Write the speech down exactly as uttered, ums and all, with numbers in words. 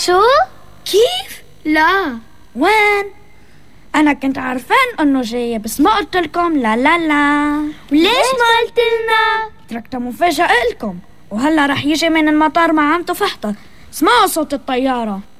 شو؟ كيف؟ لا. وين؟ أنا كنت عارفان إنه جاية بس ما قلت لكم. لا لا لا. وليش ما قلت لنا؟ تركتها مفاجأة لكم، وهلا رح يجي من المطار مع عمته فحطة. اسمعوا صوت الطيارة.